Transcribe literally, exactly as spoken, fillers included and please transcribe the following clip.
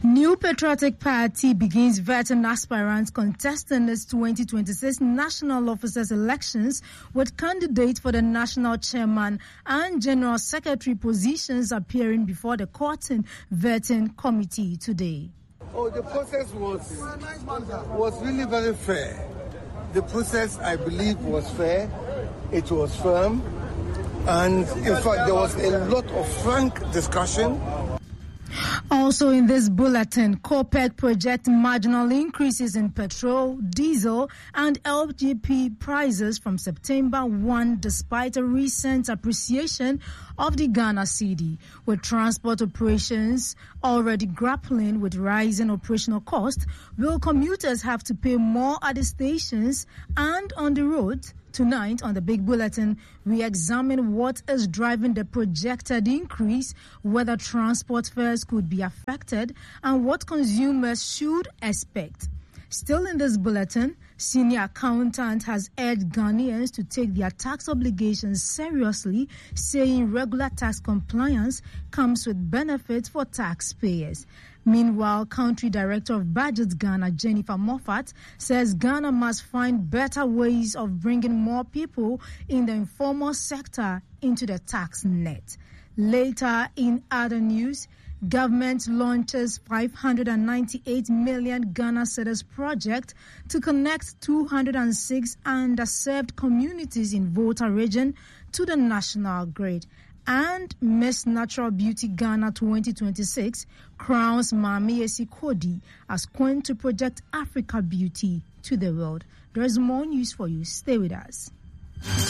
New Patriotic Party begins vetting aspirants contesting its twenty twenty-six national officers elections, with candidates for the national chairman and general secretary positions appearing before the Cotton vetting committee today. Oh, the process was was really very fair. The process, I believe, was fair. It was firm, and in fact, there was a lot of frank discussion. Also in this bulletin, COPEC project marginal increases in petrol, diesel and L P G prices from September first despite a recent appreciation of the Ghana cedi, with transport operations already grappling with rising operational costs. Will commuters have to pay more at the stations and on the road? Tonight on the Big Bulletin, we examine what is driving the projected increase, whether transport fares could be affected, and what consumers should expect. Still in this bulletin, senior accountant has urged Ghanaians to take their tax obligations seriously, saying regular tax compliance comes with benefits for taxpayers. Meanwhile, Country Director of Budget Ghana, Jennifer Moffat, says Ghana must find better ways of bringing more people in the informal sector into the tax net. Later, in other news, government launches five hundred ninety-eight million Ghana cedis project to connect two hundred six underserved communities in Volta region to the national grid. And Miss Natural Beauty Ghana twenty twenty-six crowns Mami Esi Kodi as queen to project Africa beauty to the world. There is more news for you. Stay with us.